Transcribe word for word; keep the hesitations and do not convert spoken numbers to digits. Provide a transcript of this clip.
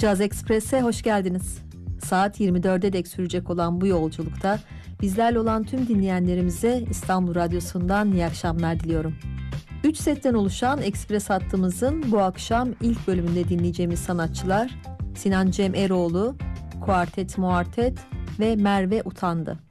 Caz Express'e hoş geldiniz. Saat yirmi dörde dek sürecek olan bu yolculukta bizlerle olan tüm dinleyenlerimize İstanbul Radyosu'ndan iyi akşamlar diliyorum. Üç setten oluşan Express hattımızın bu akşam ilk bölümünde dinleyeceğimiz sanatçılar Sinan Cem Eroğlu, Kuartet Muartet ve Merve Utandı.